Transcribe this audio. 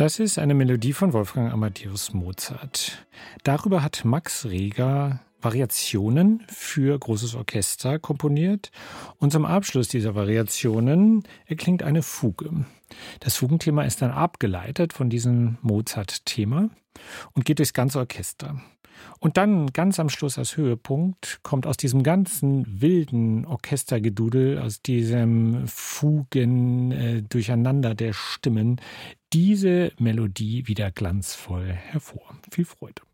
Das ist eine Melodie von Wolfgang Amadeus Mozart. Darüber hat Max Reger Variationen für großes Orchester komponiert. Und zum Abschluss dieser Variationen erklingt eine Fuge. Das Fugenthema ist dann abgeleitet von diesem Mozart-Thema und geht durchs ganze Orchester. Und dann ganz am Schluss als Höhepunkt kommt aus diesem ganzen wilden Orchestergedudel, aus diesem Fugen Durcheinander der Stimmen, diese Melodie wieder glanzvoll hervor. Viel Freude.